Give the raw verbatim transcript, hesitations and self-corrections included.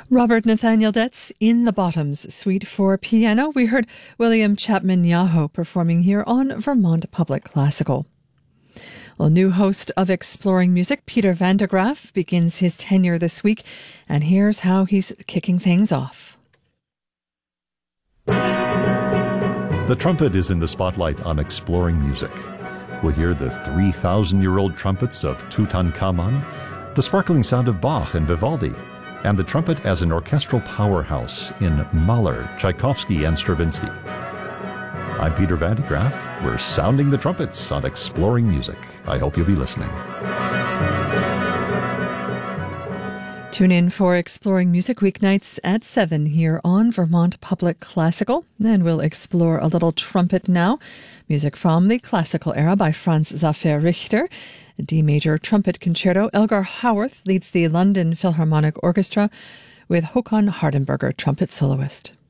Robert Nathaniel Detz in the Bottoms Suite for piano. We heard William Chapman Yaho performing here on Vermont Public Classical. Well, new host of Exploring Music, Peter van der Graaf, begins his tenure this week, and here's how he's kicking things off. The trumpet is in the spotlight on Exploring Music. We'll hear the three thousand year old trumpets of Tutankhamun, the sparkling sound of Bach and Vivaldi, and the trumpet as an orchestral powerhouse in Mahler, Tchaikovsky, and Stravinsky. I'm Peter van der Graaf. We're sounding the trumpets on Exploring Music. I hope you'll be listening. Tune in for Exploring Music weeknights at seven here on Vermont Public Classical. And we'll explore a little trumpet now. Music from the classical era by Franz Xaver Richter. A D major trumpet concerto. Elgar Howarth leads the London Philharmonic Orchestra with Håkan Hardenberger, trumpet soloist.